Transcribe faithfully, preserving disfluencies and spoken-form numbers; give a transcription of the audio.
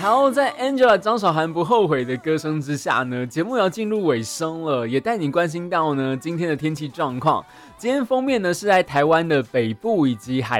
好，在 Angela 张韶涵不后悔的歌声之下呢，节目要进入尾声了，也带你关心到呢今天的天气状况。今天封面呢是在台湾的北部以及海